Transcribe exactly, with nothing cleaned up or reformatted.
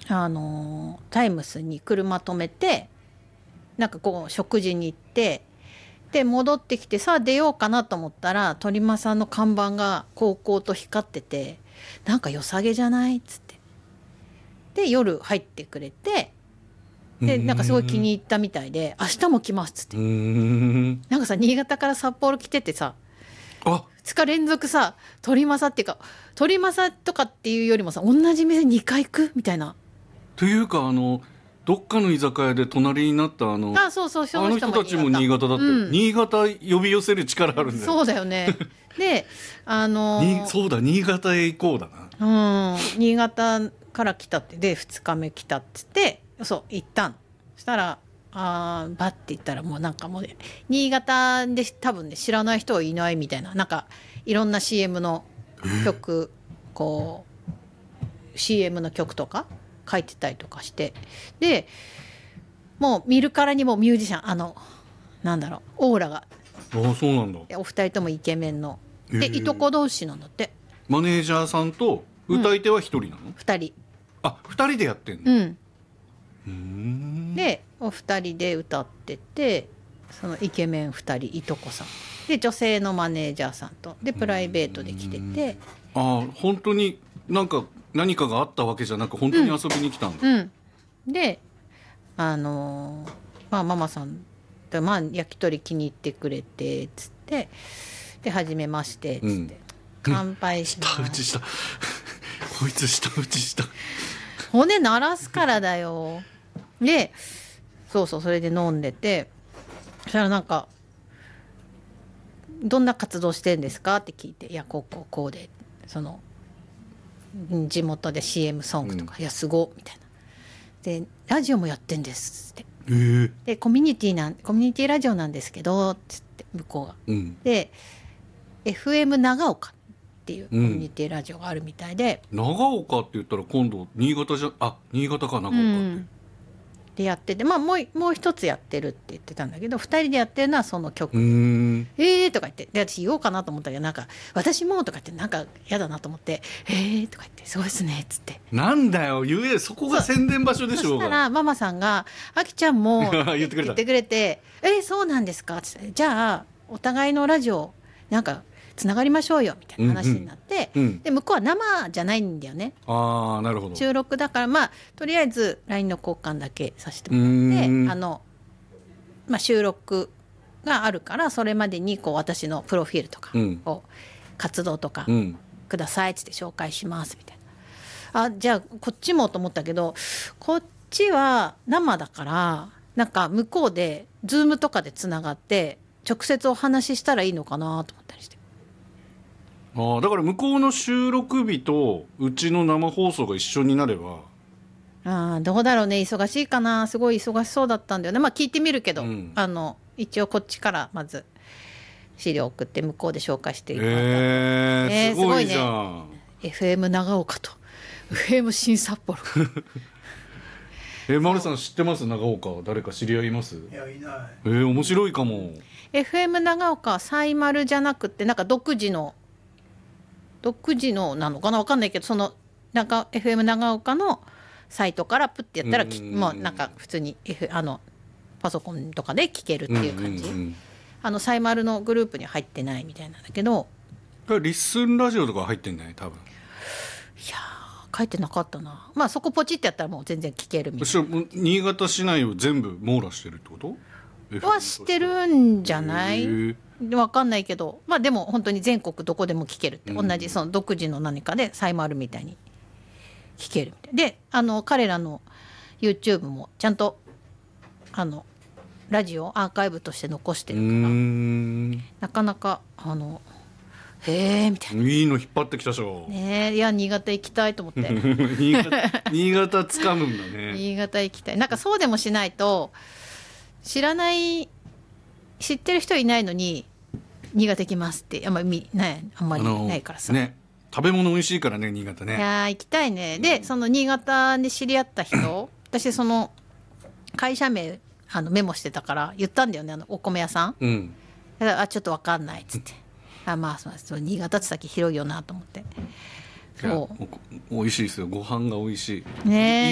あのタイムスに車止めてなんかこう食事に行ってで戻ってきてさあ出ようかなと思ったら鳥間さんの看板がこうこうと光っててなんか良さげじゃないっつってで夜入ってくれてでなんかすごい気に入ったみたいで明日も来ますっつってなんかさ新潟から札幌来ててさあふつか連続さ鳥政っていうか鳥政とかっていうよりもさ同じ店にかい行くみたいなというかあのどっかの居酒屋で隣になったあのあそうそうそあの人たちも新潟だって、うん、新潟呼び寄せる力あるんだよそうだよねであのー、 そうだ新潟へ行こうだなうん新潟から来たってでふつかめ来たって言ってそう行ったんそしたらあバッて言ったらもうなんかもう、ね、新潟で多分ね知らない人はいないみたいななんかいろんな シーエム の曲こう シーエム の曲とか書いてたりとかしてでもう見るからにもミュージシャンあのなんだろうオーラがあそうなんだお二人ともイケメンのでいとこ同士なんだってマネージャーさんと歌い手は一人なの、うん、 二人あ二人でやってんの、 うん、うんでお二人で歌っててそのイケメン二人いとこさんで女性のマネージャーさんとでプライベートで来ててああ本当になんか何かがあったわけじゃなく本当に遊びに来たんだ、 うんうん、であのー、まあママさんと、まあ、焼き鳥気に入ってくれてつってで初めましてつって、うん、乾杯します、 舌打ちしたこいつ舌打ちした骨鳴らすからだよでそうそうそれで飲んでてそしたらなんかどんな活動してんですかって聞いていやこうこうこうでその地元で シーエム ソングとか、うん、いやすごみたいなでラジオもやってんですって、 えー、 でコミュニティなんコミュニティラジオなんですけどって言って向こうが、うん、で エフエム 長岡っていうコミュニティラジオがあるみたいで、 うん、長岡って言ったら今度新潟じゃあ新潟か長岡って、うん、 でやっててまあもうもう一つやってるって言ってたんだけどふたりでやってるのはその曲うんえーとか言ってで私言おうかなと思ったけどなんか私もとか言ってなんか嫌だなと思ってえーとか言ってすごいですねっつってなんだよ言えそこが宣伝場所でしょうがそ, そしたらママさんがあきちゃんも言ってくれた言ってくれてえー、そうなんですかっつってじゃあお互いのラジオなんかつながりましょうよみたいな話になって、うんうん、で向こうは生じゃないんだよねあーなるほど収録だからまあとりあえず ライン の交換だけさせてもらってあの、まあ、収録があるからそれまでにこう私のプロフィールとかを、うん、活動とかくださいっつって紹介しますみたいなあじゃあこっちもと思ったけどこっちは生だからなんか向こうで Zoom とかでつながって直接お話ししたらいいのかなと思ったりしてあだから向こうの収録日とうちの生放送が一緒になればあどうだろうね忙しいかなすごい忙しそうだったんだよねまあ聞いてみるけど、うん、あの一応こっちからまず資料送って向こうで紹介していただいた、 えーえー、すごいじゃん、 ね、エフエム 長岡と エフエム 新札幌えマルさん知ってます長岡誰か知り合いますいやいないえー、面白いかもエフエム 長岡はサイマルじゃなくてなんか独自の独自のなのかな分かんないけどそのなんか エフエム 長岡のサイトからプッてやったらもうなんか普通に、F、あのパソコンとかで聞けるっていう感じ、うんうんうん、あのサイマルのグループに入ってないみたいなんだけどリッスンラジオとか入ってんね多分いや書いてなかったなまあそこポチってやったらもう全然聞けるみたいな新潟市内を全部網羅してるってことはしてるんじゃない分かんないけどまあでも本当に全国どこでも聞けるって、うん、同じその独自の何かでサイマルみたいに聞けるみたいであの彼らの YouTube もちゃんとあのラジオアーカイブとして残してるからなかなかあのへえみたいないいの引っ張ってきたでしょ、 ね、いや新潟行きたいと思って新潟新潟掴むんだね新潟行きたいなんかそうでもしないと知らない知ってる人いないのに新潟行きますってあんまり、ね、あんまりないからさ、 ね、食べ物美味しいからね新潟ねいや行きたいね、うん、でその新潟で知り合った人私その会社名あのメモしてたから言ったんだよねあのお米屋さん、うん、だからあちょっと分かんないっつって、うん、あまあそう新潟って先広いよなと思ってそう美味しいですよご飯が美味しいね